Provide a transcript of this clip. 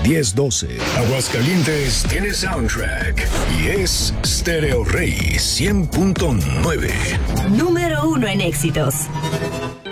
1012. Aguascalientes tiene soundtrack y es Stereo Rey 100.9. Número 1 en éxitos.